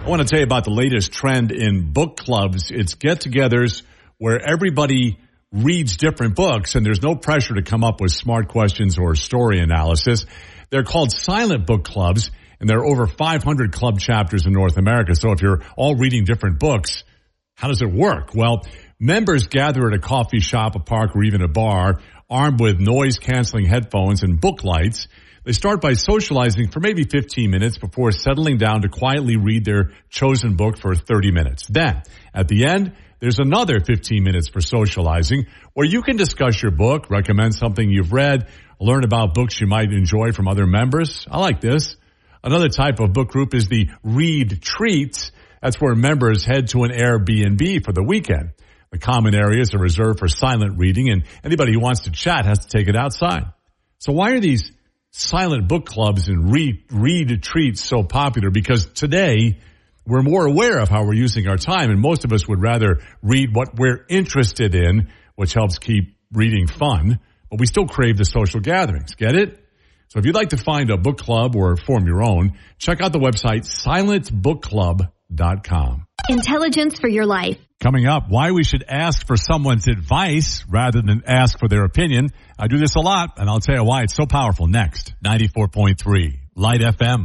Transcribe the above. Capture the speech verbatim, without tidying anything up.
I want to tell you about the latest trend in book clubs. It's get-togethers where everybody reads different books and there's no pressure to come up with smart questions or story analysis. They're called silent book clubs, and there are over five hundred club chapters in North America. So if you're all reading different books, how does it work? Well, members gather at a coffee shop, a park, or even a bar, armed with noise-canceling headphones and book lights. They start by socializing for maybe fifteen minutes before settling down to quietly read their chosen book for thirty minutes. Then, at the end, there's another fifteen minutes for socializing where you can discuss your book, recommend something you've read, learn about books you might enjoy from other members. I like this. Another type of book group is the Read Treats. That's where members head to an Airbnb for the weekend. The common areas are reserved for silent reading, and anybody who wants to chat has to take it outside. So why are these silent book clubs and read, read treats so popular? Because today we're more aware of how we're using our time, and most of us would rather read what we're interested in, which helps keep reading fun, but we still crave the social gatherings. Get it? So if you'd like to find a book club or form your own, check out the website silent book club dot com. Intelligence for your life. Coming up, why we should ask for someone's advice rather than ask for their opinion. I do this a lot, and I'll tell you why it's so powerful next. ninety-four point three Light F M.